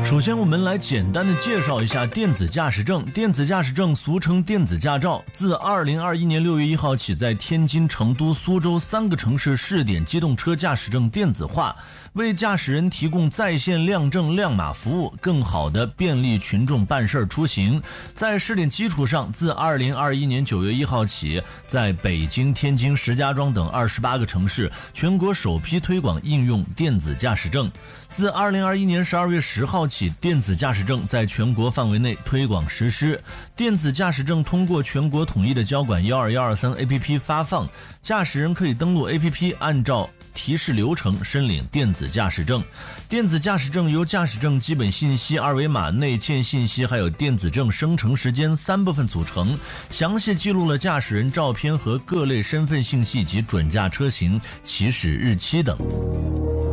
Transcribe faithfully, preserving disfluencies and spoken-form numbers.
首先我们来简单的介绍一下电子驾驶证。电子驾驶证俗称电子驾照，自二零二一年六月一号起，在天津、成都、苏州三个城市试点机动车驾驶证电子化，为驾驶人提供在线亮证亮码服务，更好的便利群众办事出行。在试点基础上，自二零二一年九月一号起，在北京、天津、石家庄等二十八个城市全国首批推广应用电子驾驶证。自二零二一年十二月十号起，电子驾驶证在全国范围内推广实施。电子驾驶证通过全国统一的交管一二一二三 A P P 发放，驾驶人可以登录 A P P， 按照提示流程申领电子驾驶证。电子驾驶证由驾驶证基本信息、二维码、内嵌信息还有电子证生成时间三部分组成，详细记录了驾驶人照片和各类身份信息及准驾车型、起始日期等。